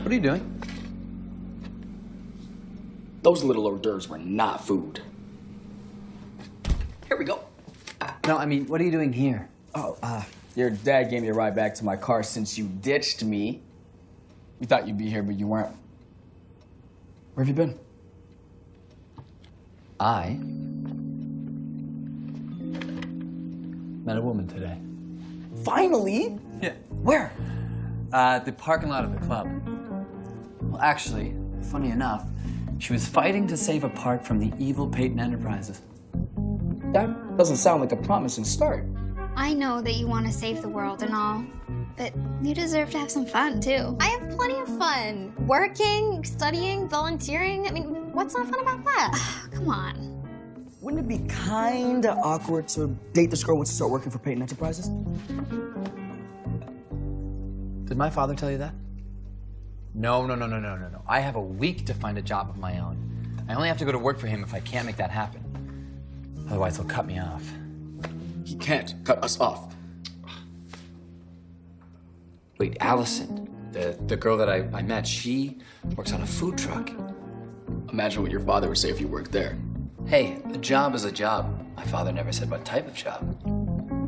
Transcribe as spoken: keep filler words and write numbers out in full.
what are you doing? Those little hors d'oeuvres were not food. Here we go. No, I mean, what are you doing here? Oh, uh, your dad gave me a ride back to my car since you ditched me. We thought you'd be here, but you weren't. Where have you been? I met a woman today. Finally? Yeah. Where? Uh, the parking lot of the club. Well, actually, funny enough, she was fighting to save a part from the evil Peyton Enterprises. That doesn't sound like a promising start. I know that you want to save the world and all, but you deserve to have some fun, too. I have plenty of fun. Working, studying, volunteering. I mean, what's not fun about that? Come on. Wouldn't it be kinda awkward to date this girl once you start working for Peyton Enterprises? Did my father tell you that? No, no, no, no, no, no, no. I have a week to find a job of my own. I only have to go to work for him if I can't make that happen. Otherwise, he'll cut me off. He can't cut us off. Wait, Allison, the, the girl that I, I met, she works on a food truck. Imagine what your father would say if you worked there. Hey, a job is a job. My father never said what type of job.